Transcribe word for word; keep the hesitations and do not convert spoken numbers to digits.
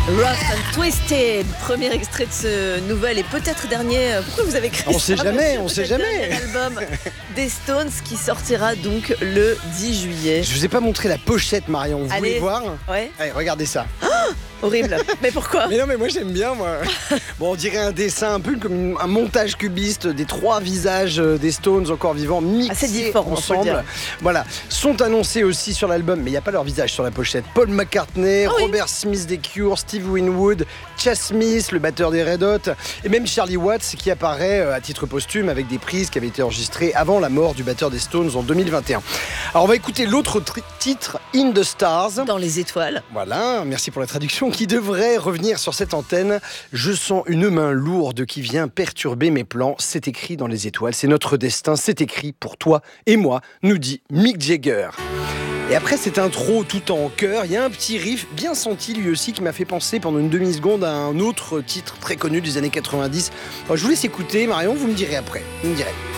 Rough and Twisted, premier extrait de ce nouvel et peut-être dernier. Pourquoi vous avez créé On sait ça, jamais, monsieur, on sait peut-être jamais. dernier album des Stones qui sortira donc le dix juillet. Je vous ai pas montré la pochette, Marion. Vous Allez. voulez voir? Ouais. Allez, regardez ça. Horrible. Mais pourquoi? Mais non, mais moi j'aime bien, moi. Bon, on dirait un dessin un peu comme une- un montage cubiste des trois visages euh, des Stones encore vivants mixés Assez différent, faut le dire. ensemble. Voilà, sont annoncés aussi sur l'album, mais il n'y a pas leur visage sur la pochette. Paul McCartney, Ah oui. Robert Smith des Cure, Steve Winwood, Chas Smith, le batteur des Red Hot, et même Charlie Watts qui apparaît euh, à titre posthume avec des prises qui avaient été enregistrées avant la mort du batteur des Stones en deux mille vingt et un. Alors on va écouter l'autre tri- titre, In the Stars. Dans les étoiles. Voilà, merci pour la traduction, qui devrait revenir sur cette antenne. Je sens une main lourde qui vient perturber mes plans. C'est écrit dans les étoiles, c'est notre destin, c'est écrit pour toi et moi, nous dit Mick Jagger. Et après cette intro tout en chœur, il y a un petit riff bien senti lui aussi qui m'a fait penser pendant une demi-seconde à un autre titre très connu des années quatre-vingt-dix. Alors, je vous laisse écouter, Marion, vous me direz après. Vous me direz.